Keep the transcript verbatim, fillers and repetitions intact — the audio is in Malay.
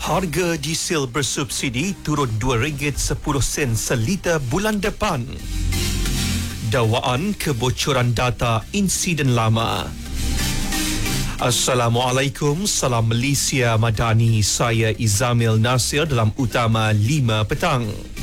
Harga diesel bersubsidi turun dua ringgit sepuluh sen seliter bulan depan. Dakwaan kebocoran data insiden lama. Assalamualaikum, salam Malaysia Madani. Saya Izamil Nasir dalam Utama lima petang.